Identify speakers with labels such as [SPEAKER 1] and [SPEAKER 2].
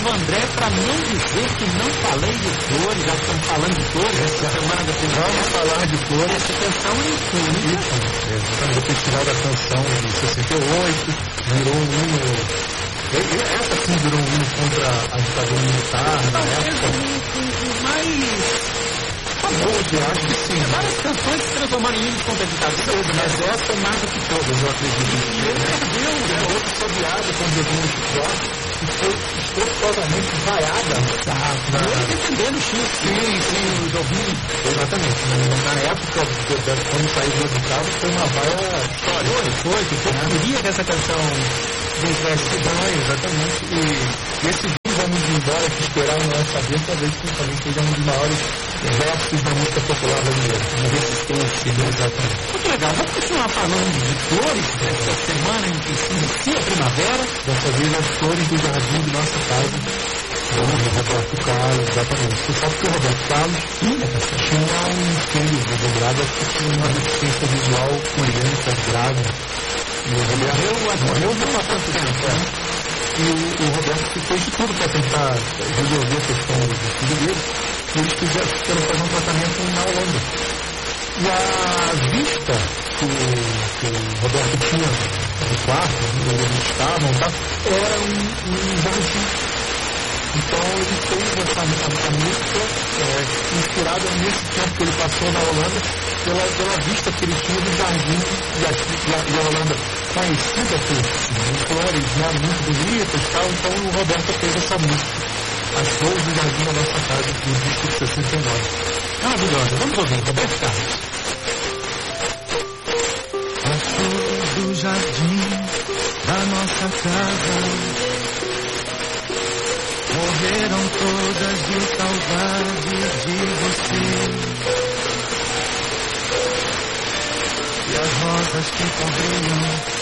[SPEAKER 1] André para não dizer que não falei de flores, já estamos falando de flores, essa semana da primavera.
[SPEAKER 2] Vamos falar de flores.
[SPEAKER 1] Essa canção é icônica.
[SPEAKER 2] O Festival da Canção de 68 virou um hino. Essa sim virou um hino contra a ditadura militar na época.
[SPEAKER 1] O mais famoso, eu acho que sim. Várias canções se transformaram em hinos contra a ditadura,
[SPEAKER 2] Mas essa é mais do que todas, eu acredito.
[SPEAKER 1] E ele perdeu,
[SPEAKER 2] É outra sobeada com o Dedinho Chicó, que foi estruturalmente vaiada.
[SPEAKER 1] Ele defendendo o Chico.
[SPEAKER 2] Sim, os ouvintes. Exatamente. Na época, quando saiu o musical, foi uma vaia histórica.
[SPEAKER 1] Foi, que eu queria que essa canção
[SPEAKER 2] Exatamente. E esse vídeo Vamos Embora, que esperar não é saber, talvez também seja um dos maiores versos da música popular brasileira. Uma resistência, exatamente.
[SPEAKER 1] Muito legal. Vamos continuar falando de flores essa semana em que se inicia a primavera.
[SPEAKER 2] Dessa vez as flores do jardim de nossa casa. O Roberto Carlos, exatamente. Você sabe que o Roberto Carlos tinha um filho dobrado que tinha uma deficiência visual congênita grave. E o Roberto morreu não há tanto tempo, E o Roberto fez de tudo para tentar resolver a questão do filho dele. E eles quiseram fazer um tratamento na Holanda. E a vista que o Roberto tinha no quarto, onde eles estavam, era um jardim. Então ele fez a música inspirada nesse tempo que ele passou na Holanda, pela vista que ele tinha do jardim e a Holanda conhecida por flores muito bonitas e tal. Então o Roberto fez essa música, As Flores do Jardim da Nossa Casa, do disco de 69.
[SPEAKER 1] Maravilhosa. Vamos ouvir, Roberto Carlos.
[SPEAKER 3] As flores do jardim da nossa casa morreram todas de saudade de você. E as rosas que corriam